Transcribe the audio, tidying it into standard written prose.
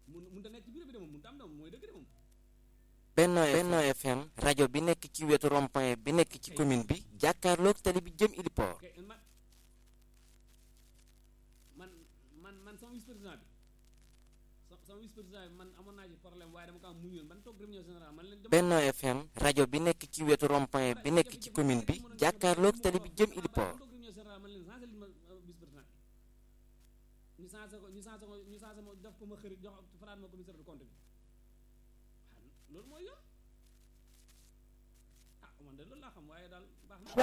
mun ta nekk ci bureau bi de moom mun ta am de moom mooy dëgg de moom. Benno FM rajo bi nekk ci wetu rond-point bi nekk ci commune bi jàkkaarloog tali bi jëm Iliport. man sama vice président bi sama vice président bi man amoon naa ci problème waaye dama ko am muñoon ban toog réunion générale man leen. Benno FM rajo bi nekk ci wetu rond-point bi nekk ci commune bi jàkkaarloog tali bi jëm Iliport. ñu changé ko def ko ma xërit jox faraat ma commissaire de compte bi loolu mooy yoon man de loolu laa xam waaye daal baax na